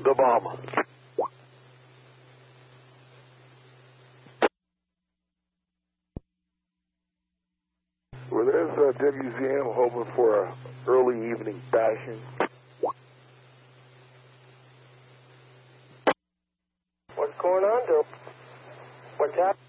the Bahama. Well, there's WZM hoping for an early evening bashing. What's going on, Dope? What's happening?